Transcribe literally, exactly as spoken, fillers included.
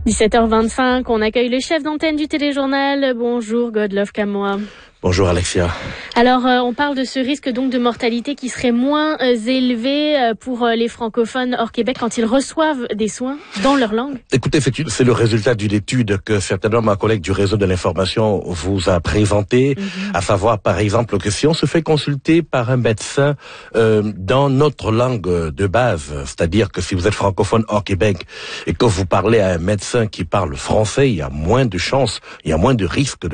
dix-sept heures vingt-cinq, on accueille le chef d'antenne du téléjournal. Bonjour Godlove Kamoa. Bonjour Alexia. Alors, euh, on parle de ce risque donc de mortalité qui serait moins euh, élevé euh, pour euh, les francophones hors Québec quand ils reçoivent des soins dans leur langue. Écoutez, c'est le résultat d'une étude que certainement ma collègue du réseau de l'information vous a présentée, mm-hmm. à savoir par exemple que si on se fait consulter par un médecin euh, dans notre langue de base, c'est-à-dire que si vous êtes francophone hors Québec et que vous parlez à un médecin qui parle français, il y a moins de chances, il y a moins de risques de